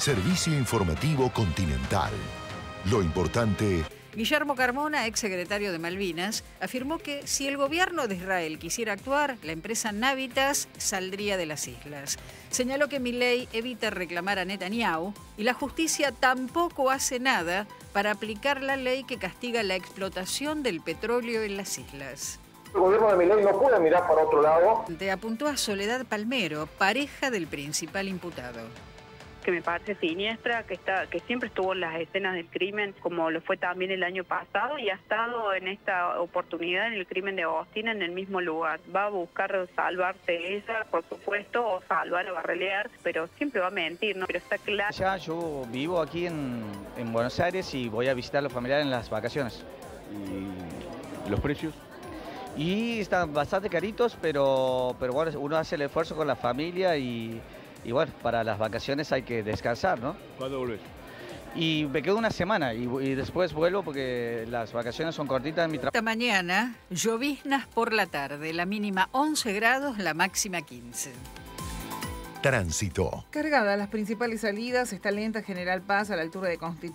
Servicio Informativo Continental. Lo importante... Guillermo Carmona, exsecretario de Malvinas, afirmó que si el gobierno de Israel quisiera actuar, la empresa Navitas saldría de las islas. Señaló que Milei evita reclamar a Netanyahu y la justicia tampoco hace nada para aplicar la ley que castiga la explotación del petróleo en las islas. El gobierno de Milei no puede mirar para otro lado. Te apuntó a Soledad Palmero, pareja del principal imputado. Que me parece siniestra, que siempre estuvo en las escenas del crimen, como lo fue también el año pasado, y ha estado en esta oportunidad en el crimen de Agostina en el mismo lugar. Va a buscar salvarse ella, por supuesto, o salvar o barrelear, pero siempre va a mentir, ¿no? Pero está claro. Ya yo vivo aquí en Buenos Aires y voy a visitar a los familiares en las vacaciones. ¿Y los precios? Y están bastante caritos, pero bueno, uno hace el esfuerzo con la familia y bueno, para las vacaciones hay que descansar, ¿no? ¿Cuándo volvés? Y me quedo una semana y después vuelvo porque las vacaciones son cortitas en mi trabajo. Esta mañana, lloviznas por la tarde, la mínima 11 grados, la máxima 15. Tránsito. Cargadas las principales salidas, está lenta General Paz a la altura de Constitución.